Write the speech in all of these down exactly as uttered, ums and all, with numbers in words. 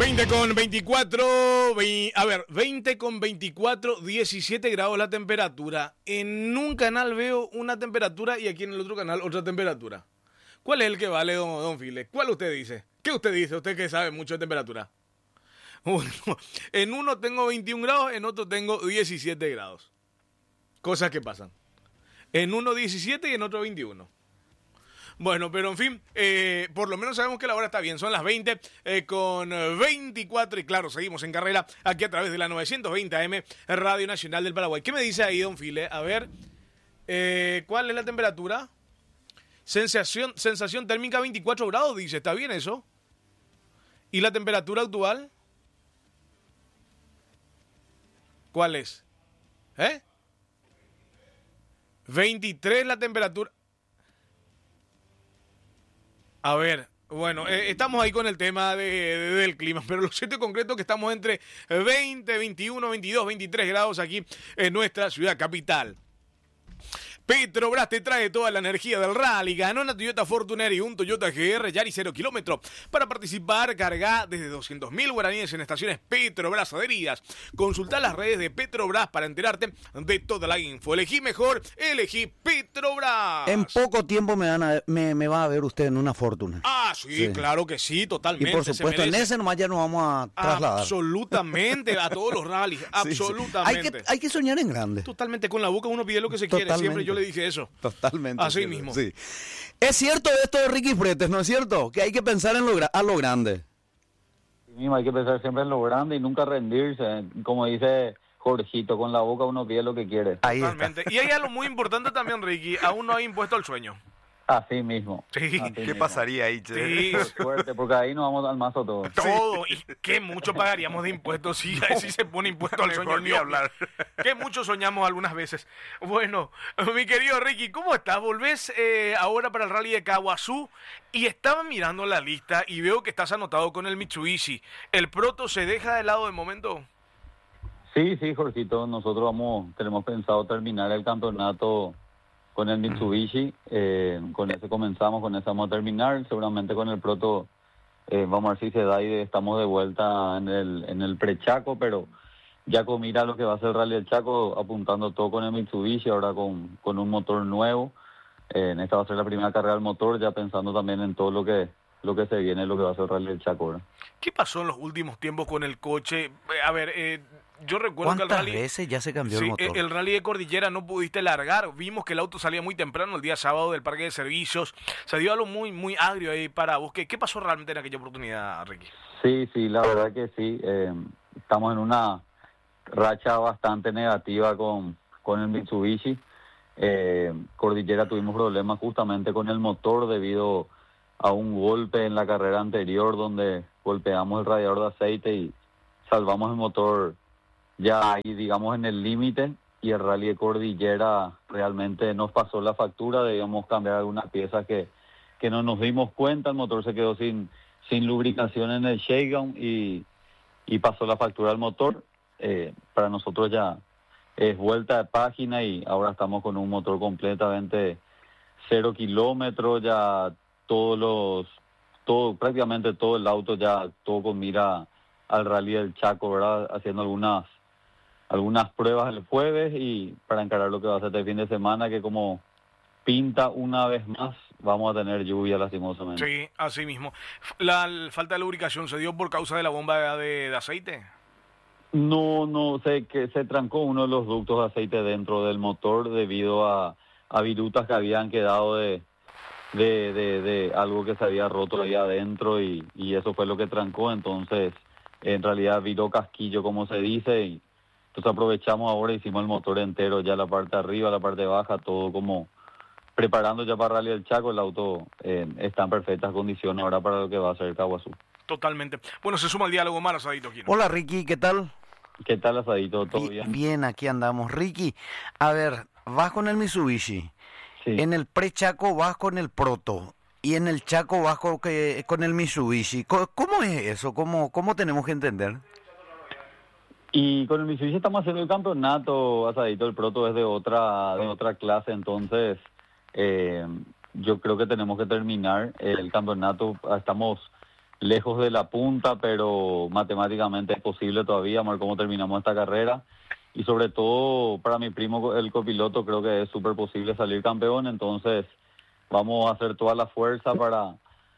veinte con veinticuatro, a ver, veinte con veinticuatro, diecisiete grados la temperatura. En un canal veo una temperatura y aquí en el otro canal otra temperatura. ¿Cuál es el que vale, don, don File? ¿Cuál usted dice? ¿Qué usted dice? Usted que sabe mucho de temperatura. Bueno, en uno tengo veintiún grados, en otro tengo diecisiete grados. Cosas que pasan. En uno diecisiete y en otro veintiuno. Bueno, pero en fin, eh, por lo menos sabemos que la hora está bien. Son las veinte eh, con veinticuatro y claro, seguimos en carrera aquí a través de la novecientos veinte A M Radio Nacional del Paraguay. ¿Qué me dice ahí, don File? A ver, eh, ¿cuál es la temperatura? Sensación, sensación térmica veinticuatro grados, dice. ¿Está bien eso? ¿Y la temperatura actual? ¿Cuál es? ¿Eh? veintitrés la temperatura. A ver, bueno, eh, estamos ahí con el tema de, de, del clima, pero lo cierto y concreto es que estamos entre veinte, veintiuno, veintidós, veintitrés grados aquí en nuestra ciudad capital. Petrobras te trae toda la energía del rally. Ganó una Toyota Fortuner y un Toyota G R Yaris cero kilómetro. Para participar, carga desde doscientos mil guaraníes en estaciones Petrobras adheridas. Consulta las redes de Petrobras para enterarte de toda la info. Elegí mejor, elegí Petrobras. En poco tiempo me, van a, me, me va a ver usted en una Fortuna. Ah, sí, sí, claro que sí, totalmente. Y por supuesto, en ese nomás ya nos vamos a trasladar. Absolutamente, a todos los rallies, sí, absolutamente. Sí. Hay, que, hay que soñar en grande. Totalmente, con la boca uno pide lo que se Totalmente. quiere, siempre yo le dije eso. Totalmente. Así mismo. Sí. Es cierto esto de Ricky Fretes, ¿no es cierto? Que hay que pensar en lo, a lo grande. Sí, mismo, hay que pensar siempre en lo grande y nunca rendirse. Como dice Jorgito, con la boca uno pide lo que quiere. Ahí Totalmente. Está. Y hay algo muy importante también, Ricky, aún no hay impuesto al sueño. Así mismo. Sí. Así ¿Qué mismo. pasaría ahí, che? Sí. Suerte, porque ahí nos vamos al mazo todo. Todo. Sí. Y qué mucho pagaríamos de impuestos si sí, sí se pone impuesto al sueño. Ni hablar. Qué mucho soñamos algunas veces. Bueno, mi querido Ricky, ¿cómo estás? Volvés eh, ahora para el rally de Caaguazú y estaba mirando la lista y veo que estás anotado con el Mitsubishi. ¿El Proto se deja de lado de momento? Sí, sí, Jorgito. Nosotros vamos, tenemos pensado terminar el campeonato con el Mitsubishi, eh, con ese comenzamos, con ese vamos a terminar, seguramente con el Proto eh, vamos a ver si se da y estamos de vuelta en el en el pre-Chaco, pero ya con mira lo que va a ser el Rally del Chaco, apuntando todo con el Mitsubishi, ahora con, con un motor nuevo, eh, en esta va a ser la primera carrera del motor, ya pensando también en todo lo que lo que se viene, lo que va a ser el Rally del Chaco ahora. ¿Qué pasó en los últimos tiempos con el coche? A ver, eh... yo recuerdo que el rally... ¿Cuántas veces ya se cambió sí, el motor? El rally de Cordillera no pudiste largar. Vimos que el auto salía muy temprano el día sábado del parque de servicios. Se dio algo muy muy agrio ahí para vos. ¿Qué, qué pasó realmente en aquella oportunidad, Ricky? Sí, sí, la verdad que sí. Eh, estamos en una racha bastante negativa con, con el Mitsubishi. Eh, Cordillera tuvimos problemas justamente con el motor debido a un golpe en la carrera anterior donde golpeamos el radiador de aceite y salvamos el motor ya ahí, digamos, en el límite, y el Rally de Cordillera realmente nos pasó la factura, debíamos cambiar algunas piezas que, que no nos dimos cuenta, el motor se quedó sin, sin lubricación en el shakedown y, y pasó la factura al motor. Eh, para nosotros ya es vuelta de página y ahora estamos con un motor completamente cero kilómetros, ya todos los, todo, prácticamente todo el auto ya, todo con mira al Rally del Chaco, ¿verdad? Haciendo algunas algunas pruebas el jueves y para encarar lo que va a ser este fin de semana, que como pinta una vez más, vamos a tener lluvia lastimosamente. Sí, así mismo. ¿La, la falta de lubricación se dio por causa de la bomba de, de aceite? No, no, sé que se trancó uno de los ductos de aceite dentro del motor debido a, a virutas que habían quedado de, de, de, de algo que se había roto ahí adentro y, y eso fue lo que trancó, entonces en realidad viró casquillo, como se dice, y entonces aprovechamos ahora, hicimos el motor entero, ya la parte de arriba, la parte baja, todo como preparando ya para Rally del Chaco. El auto eh, está en perfectas condiciones ahora para lo que va a ser Caaguazú. Totalmente. Bueno, se suma el diálogo más, Asadito aquí, ¿no? Hola, Ricky, ¿qué tal? ¿Qué tal, Asadito? ¿Todo bien? bien? Bien, aquí andamos. Ricky, a ver, vas con el Mitsubishi, sí. En el pre-Chaco vas con el Proto, y en el Chaco vas con, que, con el Mitsubishi. ¿Cómo es eso? ¿Cómo, cómo tenemos que entender? Y con el Mitsubishi estamos haciendo el campeonato, Asadito, el Proto es de otra de otra clase, entonces eh, yo creo que tenemos que terminar el campeonato. Estamos lejos de la punta, pero matemáticamente es posible todavía, a ver cómo terminamos esta carrera. Y sobre todo para mi primo, el copiloto, creo que es súper posible salir campeón, entonces vamos a hacer toda la fuerza para,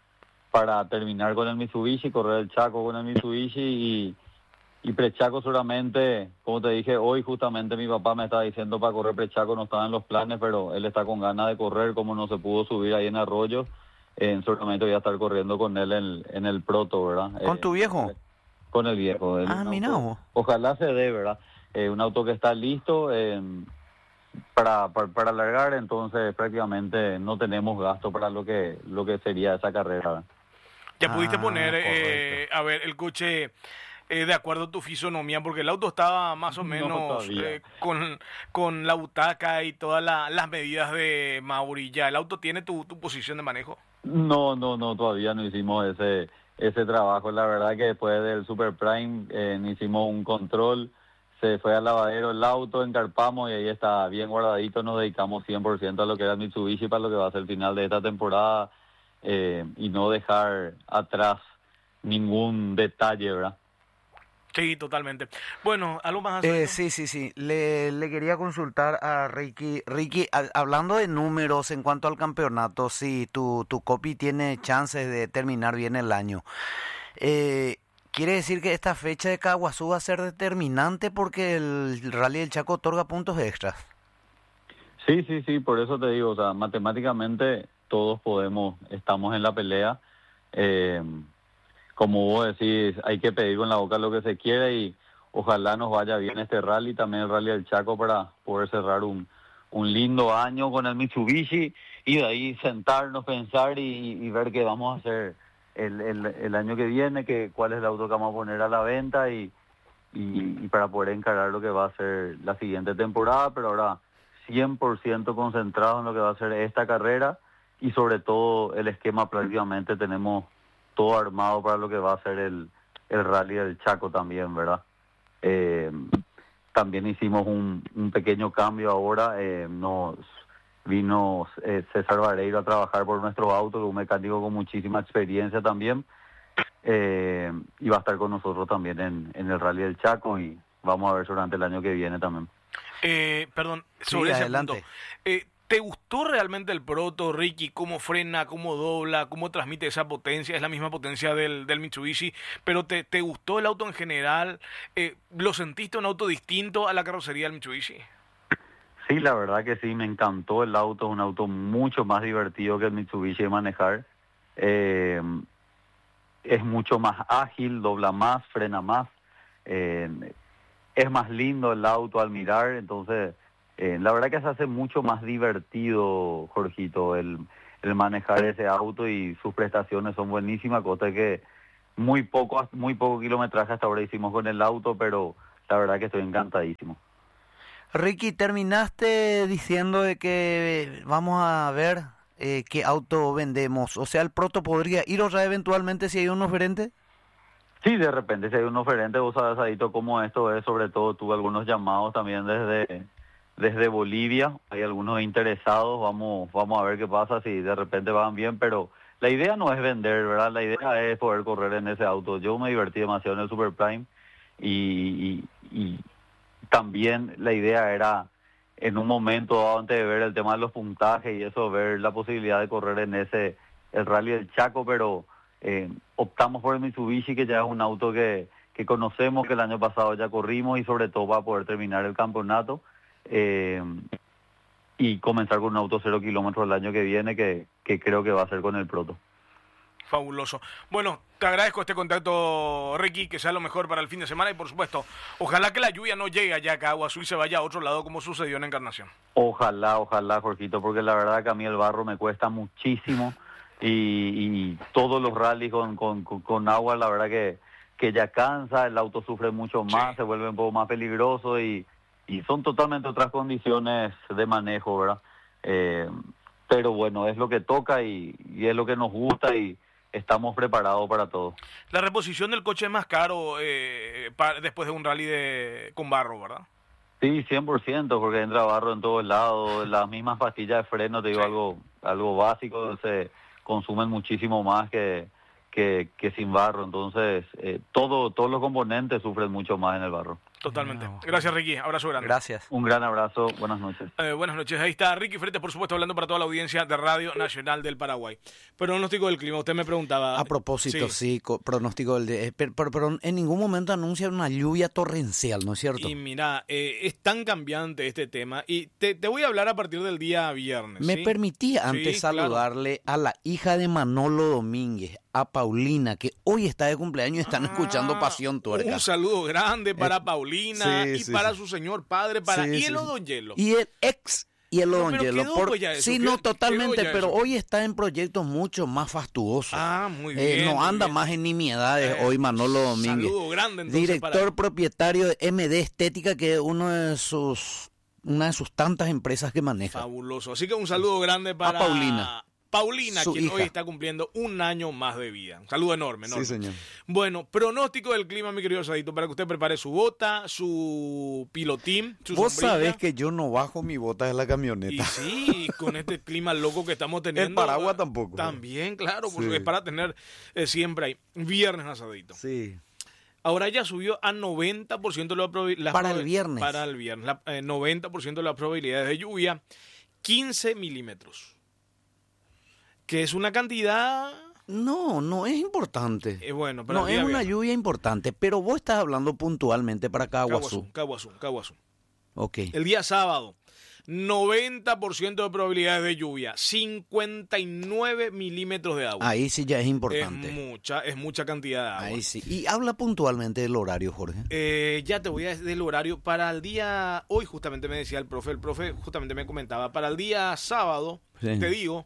para terminar con el Mitsubishi, correr el Chaco con el Mitsubishi y, y Prechaco seguramente, como te dije, hoy justamente mi papá me estaba diciendo para correr Prechaco, no estaba en los planes, pero él está con ganas de correr, como no se pudo subir ahí en Arroyo, eh, seguramente voy a estar corriendo con él en, en el Proto, ¿verdad? ¿Con Eh, tu viejo? Con el viejo. El, Ah, mira vos. Ojalá se dé, ¿verdad? Eh, un auto que está listo eh, para, para para alargar, entonces prácticamente no tenemos gasto para lo que lo que sería esa carrera. Ya pudiste Ah, poner, eh, correcto. a ver, el coche eh, de acuerdo a tu fisonomía, porque el auto estaba más o No, menos todavía. eh, con, con la butaca y todas la- las medidas de Mauri. Ya, ¿el auto tiene tu, tu posición de manejo? No, no, no, todavía no hicimos ese ese trabajo. La verdad que después del Super Prime eh, hicimos un control, se fue al lavadero el auto, encarpamos y ahí está bien guardadito. Nos dedicamos cien por ciento a lo que era Mitsubishi para lo que va a ser el final de esta temporada eh, y no dejar atrás ningún detalle, ¿verdad? Sí, totalmente. Bueno, ¿algo más? Eh, Alfredo? sí, sí, sí. Le, le quería consultar a Ricky. Ricky, a- hablando de números en cuanto al campeonato, si tu, tu copy tiene chances de terminar bien el año. Eh, ¿quiere decir que esta fecha de Caguazú va a ser determinante porque el Rally del Chaco otorga puntos extras? Sí, sí, sí, por eso te digo, o sea, matemáticamente todos podemos, estamos en la pelea. Eh, como vos decís, hay que pedir con la boca lo que se quiere y ojalá nos vaya bien este rally, también el Rally del Chaco para poder cerrar un, un lindo año con el Mitsubishi y de ahí sentarnos, pensar y, y ver qué vamos a hacer el, el, el año que viene, que cuál es el auto que vamos a poner a la venta y, y, y para poder encarar lo que va a ser la siguiente temporada, pero ahora cien por ciento concentrado en lo que va a ser esta carrera y sobre todo el esquema prácticamente tenemos todo armado para lo que va a ser el, el Rally del Chaco también, ¿verdad? Eh, también hicimos un, un pequeño cambio ahora, eh, nos vino eh, César Vareiro a trabajar por nuestro auto, que es un mecánico con muchísima experiencia también, eh, y va a estar con nosotros también en, en el Rally del Chaco y vamos a ver durante el año que viene también. Eh, perdón, Sí, sobre ese adelante. punto. Eh, ¿te gustó realmente el Proto, Ricky? ¿Cómo frena, cómo dobla, cómo transmite esa potencia? Es la misma potencia del, del Mitsubishi, pero ¿te, te gustó el auto en general? Eh, ¿Lo sentiste un auto distinto a la carrocería del Mitsubishi? Sí, la verdad que sí, me encantó el auto, es un auto mucho más divertido que el Mitsubishi de manejar. Eh, es mucho más ágil, dobla más, frena más. Eh, es más lindo el auto al mirar, entonces eh, la verdad que se hace mucho más divertido, Jorgito, el, el manejar ese auto y sus prestaciones son buenísimas, cosa que muy poco, muy poco kilometraje hasta ahora hicimos con el auto, pero la verdad que estoy encantadísimo. Ricky, terminaste diciendo de que vamos a ver eh, qué auto vendemos. O sea, el Proto podría ir otra eventualmente si hay un oferente. Sí, de repente si hay un oferente, vos sabes, Adito, cómo esto es, sobre todo tuve algunos llamados también desde desde Bolivia, hay algunos interesados, vamos vamos a ver qué pasa, si de repente van bien, pero la idea no es vender, ¿verdad? La idea es poder correr en ese auto. Yo me divertí demasiado en el Super Prime y, y, y también la idea era en un momento dado, antes de ver el tema de los puntajes y eso, ver la posibilidad de correr en ese, el Rally del Chaco, pero eh, optamos por el Mitsubishi, que ya es un auto que, que conocemos, que el año pasado ya corrimos y sobre todo para poder terminar el campeonato eh, y comenzar con un auto cero kilómetros el año que viene, que, que creo que va a ser con el Proto. Fabuloso. Bueno, te agradezco este contacto, Ricky, que sea lo mejor para el fin de semana y por supuesto, ojalá que la lluvia no llegue allá a Caguazú y se vaya a otro lado como sucedió en Encarnación. Ojalá, ojalá, Jorgito, porque la verdad que a mí el barro me cuesta muchísimo y, y todos los rallies con, con, con, con agua, la verdad que, que ya cansa, el auto sufre mucho más, Sí. se vuelve un poco más peligroso y, y son totalmente otras condiciones de manejo, ¿verdad? Eh, pero bueno, es lo que toca y, y es lo que nos gusta y estamos preparados para todo. La reposición del coche es más caro eh, pa- después de un rally de con barro, ¿verdad? Sí, cien por ciento, porque entra barro en todos lados, las mismas pastillas de freno, te digo, Sí. algo algo básico, se consumen muchísimo más que, que, que sin barro. Entonces, eh, todo, todos los componentes sufren mucho más en el barro. Totalmente. Gracias, Ricky. Abrazo grande. Gracias. Un gran abrazo. Buenas noches. Eh, buenas noches. Ahí está Ricky Freites, por supuesto, hablando para toda la audiencia de Radio Nacional del Paraguay. Pronóstico del clima. Usted me preguntaba. A propósito, sí, sí co- pronóstico del de, pero, pero, pero en ningún momento anuncian una lluvia torrencial, ¿no es cierto? Y mira, eh, es tan cambiante este tema. Y te, te voy a hablar a partir del día viernes. Me ¿sí? permití antes Sí, saludarle a la hija de Manolo Domínguez, a Paulina, que hoy está de cumpleaños y están Ah, escuchando Pasión Tuerca. Un saludo grande para Eh, Paulina sí, y sí, para sí. su señor padre, para Sí, Hielo sí. Don Hielo. Y el ex Hielo No, Don pero Hielo. quedó por- pues ya eso, sí, quedó- no, totalmente, quedó ya pero eso. hoy está en proyectos mucho más fastuosos. Ah, muy Eh, bien. no muy anda bien. más en nimiedades Eh, hoy Manolo Domínguez. Saludo grande entonces Director para- propietario de M D Estética, que es uno de sus, una de sus tantas empresas que maneja. Fabuloso. Así que un saludo grande para Paulina. Paulina, Su quien hija. hoy está cumpliendo un año más de vida. Un saludo enorme, enorme. Sí, señor. Bueno, pronóstico del clima, mi querido Sadito, para que usted prepare su bota, su pilotín, su Vos sombrilla. sabés que yo no bajo mi bota de la Y camioneta. sí, con este clima loco que estamos teniendo. El paraguas tampoco. También, claro, porque Sí. es para tener eh, siempre ahí. Viernes asadito. Sí. Ahora ya subió a noventa por ciento de la probabilidad. Para el viernes. Para el viernes. La- eh, noventa por ciento de las probabilidades de lluvia. quince milímetros. Que es una cantidad. No, no es importante. Eh, bueno, para No, el es día una viernes. lluvia importante, pero vos estás hablando puntualmente para Caguazú. Caguazú, Caguazú, Caguazú. Ok. El día sábado, noventa por ciento de probabilidades de lluvia, cincuenta y nueve milímetros de agua. Ahí sí ya es es importante. mucha, es mucha cantidad de agua. Ahí sí. Y habla puntualmente del horario, Jorge. Eh, ya te voy a decir el horario para el día, hoy justamente me decía el profe, el profe justamente me comentaba, para el día sábado, Sí. te digo,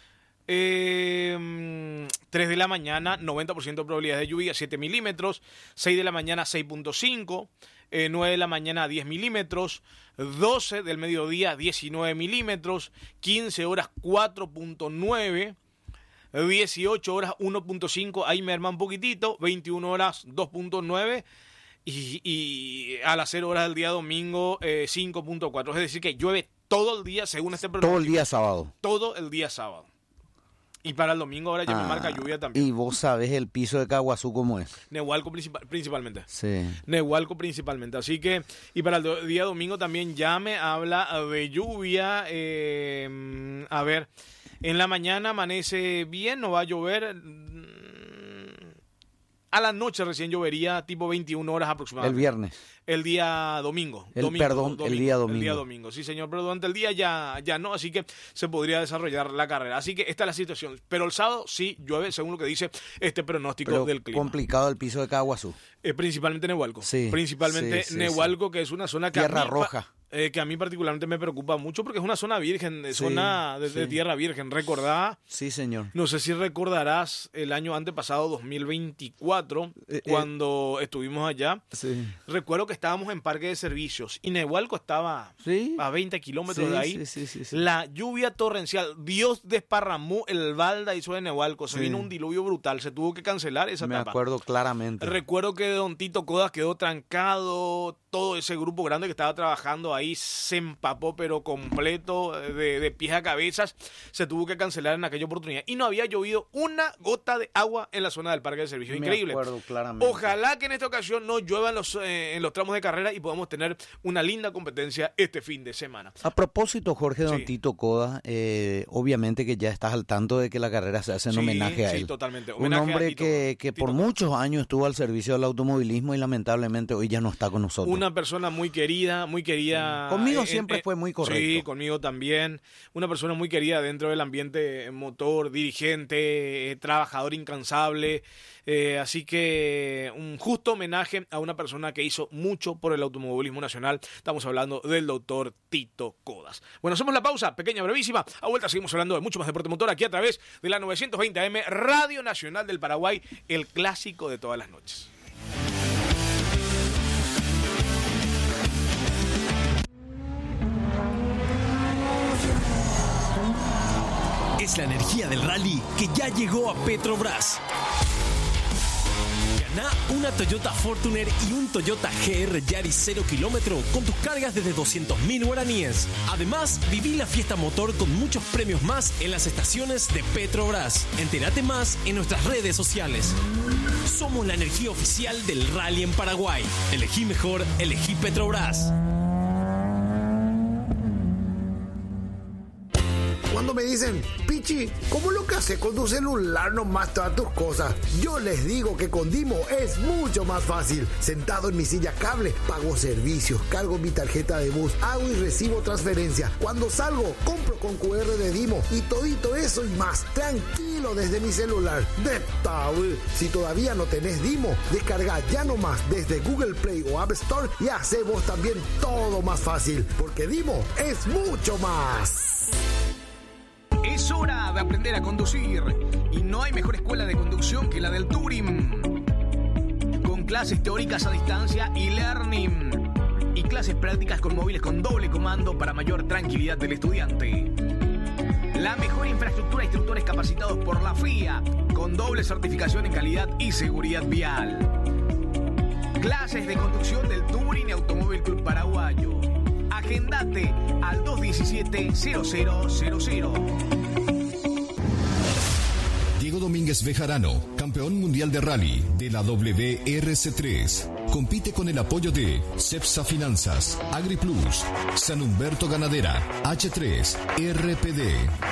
eh, tres de la mañana, noventa por ciento de probabilidades de lluvia, siete milímetros, seis de la mañana, seis punto cinco, eh, nueve de la mañana, diez milímetros, doce del mediodía, diecinueve milímetros, quince horas, cuatro punto nueve, dieciocho horas, uno punto cinco, ahí merma un poquitito, veintiuna horas, dos punto nueve, y, y a las cero horas del día domingo, eh, cinco punto cuatro. Es decir, que llueve todo el día, según este pronóstico. Todo el día sábado. Todo el día sábado. Y para el domingo ahora ya me Ah, marca lluvia también. Y vos sabés el piso de Caguazú cómo es. Nehualco principal, principalmente. Sí. Nehualco principalmente. Así que, y para el do- día domingo también ya me habla de lluvia. eh, a ver, en la mañana amanece bien, no va a llover. mm, A la noche recién llovería, tipo veintiuna horas El aproximadamente. viernes. El día domingo. El- domingo, perdón, el día domingo. El día domingo, sí señor, pero durante el día ya, ya no, así que se podría desarrollar la carrera. Así que esta es la situación. Pero el sábado sí llueve, según lo que dice este pronóstico Pero del clima. complicado el piso de Caguazú. Eh, principalmente Nehualco. Sí, Principalmente sí, sí, Nehualco, que es una zona que a Tierra mí pa- roja. eh, que a mí particularmente me preocupa mucho porque es una zona virgen, eh, Sí, zona de, de sí. tierra virgen. Recordá, Sí, señor. no sé si recordarás el año antepasado, dos mil veinticuatro, Eh, eh. cuando estuvimos allá. Sí. Recuerdo que estábamos en Parque de Servicios y Nehualco estaba Sí. a veinte kilómetros Sí, de ahí. sí, sí, sí, sí. La lluvia torrencial, Dios desparramó el balda hizo de Nehualco, se Sí. vino un diluvio brutal, se tuvo que cancelar esa Me etapa. acuerdo claramente. Recuerdo que Don Tito Codas quedó trancado, todo ese grupo grande que estaba trabajando ahí se empapó, pero completo, de, de pies a cabezas, se tuvo que cancelar en aquella oportunidad. Y no había llovido una gota de agua en la zona del Parque de Servicio. Me Increíble. acuerdo claramente. Ojalá que en esta ocasión no llueva en los, eh, en los tramos de carrera y podamos tener una linda competencia este fin de semana. A propósito, Jorge Don Sí. Tito Coda, eh, obviamente que ya estás al tanto de que la carrera se hace en Sí, homenaje a sí, él. totalmente. Un Homenaje a hombre Tito que, Coda. que Tito por Coda. muchos años estuvo al servicio del automovilismo y lamentablemente hoy ya no está con nosotros. Una persona muy querida, muy querida. Conmigo eh, siempre eh, fue muy correcto. Sí, conmigo también. Una persona muy querida dentro del ambiente motor, dirigente, eh, trabajador incansable. Eh, así que un justo homenaje a una persona que hizo mucho por el automovilismo nacional. Estamos hablando del doctor Tito Codas. Bueno, hacemos la pausa, pequeña, brevísima. A vuelta seguimos hablando de mucho más deporte motor aquí a través de la novecientos veinte A M, Radio Nacional del Paraguay, el clásico de todas las noches. Es la energía del rally que ya llegó a Petrobras. Ganá una Toyota Fortuner y un Toyota G R Yaris cero kilómetro con tus cargas desde doscientos mil guaraníes. Además, viví la fiesta motor con muchos premios más en las estaciones de Petrobras. Entérate más en nuestras redes sociales. Somos la energía oficial del rally en Paraguay. Elegí mejor, elegí Petrobras. Cuando me dicen, Pichi, ¿cómo lo que haces con tu celular nomás todas tus cosas? Yo les digo que con Dimo es mucho más fácil. Sentado en mi silla cable, pago servicios, cargo mi tarjeta de bus, hago y recibo transferencia. Cuando salgo, compro con cu erre de Dimo y todito eso y más. Tranquilo desde mi celular. De tabú. Si todavía no tenés Dimo, descarga ya nomás desde Google Play o App Store y hace vos también todo más fácil. Porque Dimo es mucho más. Es hora de aprender a conducir y no hay mejor escuela de conducción que la del Turing. Con clases teóricas a distancia y learning y clases prácticas con móviles con doble comando para mayor tranquilidad del estudiante. La mejor infraestructura, instructores capacitados por la F I A con doble certificación en calidad y seguridad vial. Clases de conducción del Turing y Automóvil Club Paraguayo. Agendate al dos diecisiete cero cero cero cero. Diego Domínguez Bejarano, campeón mundial de rally de la W R C tres. Compite con el apoyo de Cepsa Finanzas, AgriPlus, San Humberto Ganadera, H tres, R P D.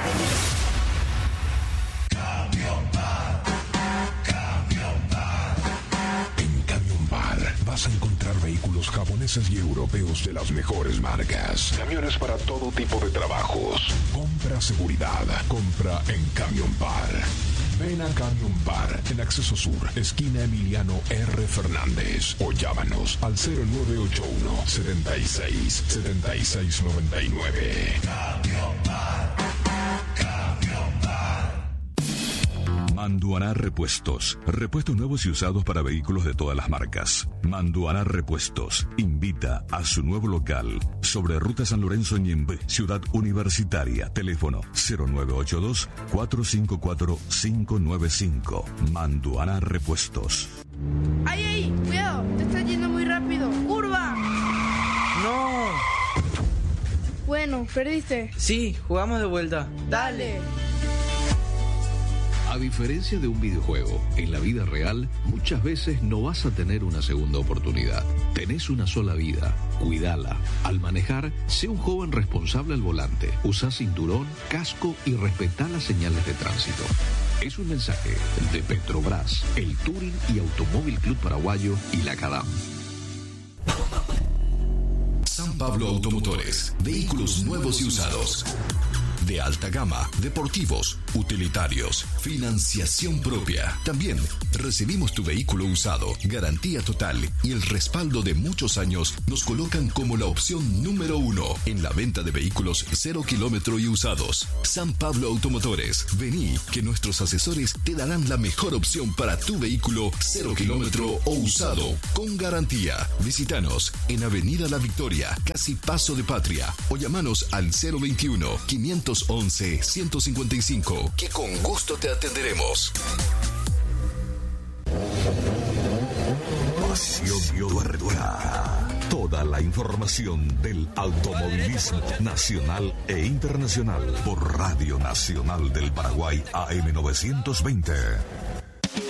Vas a encontrar vehículos japoneses y europeos de las mejores marcas. Camiones para todo tipo de trabajos. Compra seguridad. Compra en Camion Bar. Ven a Camion Bar en Acceso Sur, esquina Emiliano R. Fernández. O llámanos al cero nueve ocho uno, setenta y seis, setenta y seis noventa y nueve. Camion Bar. Camion Bar. Manduaná Repuestos. Repuestos nuevos y usados para vehículos de todas las marcas. Manduaná Repuestos invita a su nuevo local sobre Ruta San Lorenzo Ñembe, Ciudad Universitaria. Teléfono cero nueve ocho dos, cuatro cinco cuatro, cinco nueve cinco. Manduaná Repuestos. ¡Ay, ay! ¡Cuidado! Te estás yendo muy rápido. ¡Curva! ¡No! Bueno, perdiste. Sí, jugamos de vuelta. Dale. A diferencia de un videojuego, en la vida real muchas veces no vas a tener una segunda oportunidad. Tenés una sola vida, cuídala. Al manejar, sé un joven responsable al volante. Usa cinturón, casco y respetá las señales de tránsito. Es un mensaje de Petrobras, el Turing y Automóvil Club Paraguayo y la CADAM. San Pablo Automotores, vehículos nuevos y usados. De alta gama, deportivos, utilitarios, financiación propia. También recibimos tu vehículo usado, garantía total y el respaldo de muchos años nos colocan como la opción número uno en la venta de vehículos cero kilómetro y usados. San Pablo Automotores, vení que nuestros asesores te darán la mejor opción para tu vehículo cero kilómetro o usado con garantía. Visítanos en Avenida La Victoria, casi Paso de Patria, o llamanos al cero veintiuno, quinientos once, ciento cincuenta y cinco, que con gusto te atenderemos. Pasión Tuerca. Toda la información del automovilismo nacional e internacional por Radio Nacional del Paraguay A M novecientos veinte.